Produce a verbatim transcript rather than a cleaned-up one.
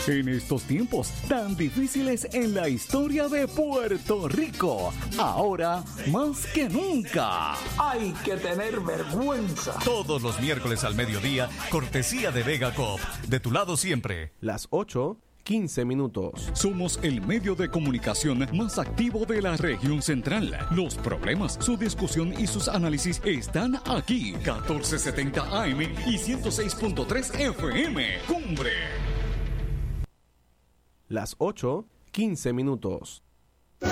En estos tiempos tan difíciles en la historia de Puerto Rico, ahora más que nunca. Hay que tener vergüenza. Todos los miércoles al mediodía, cortesía de Vega Coop. De tu lado siempre. Las ocho, quince minutos. Somos el medio de comunicación más activo de la región central. Los problemas, su discusión y sus análisis están aquí. catorce setenta A M y ciento seis punto tres F M. Cumbre. Las ocho, quince minutos.